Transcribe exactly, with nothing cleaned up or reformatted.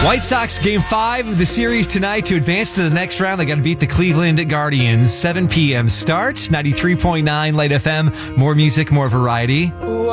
White Sox game five of the series tonight to advance to the next round. They got to beat the Cleveland Guardians. seven p.m. start. ninety-three point nine Light F M. More music, more variety.